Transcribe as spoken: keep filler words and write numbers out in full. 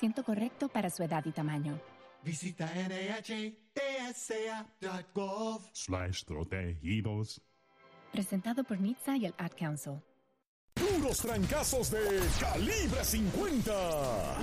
ciento correcto para su edad y tamaño. Visita N H T S A punto gov slash protegidos. Presentado por N H T S A y el Ad Council. Puros trancazos de calibre cincuenta.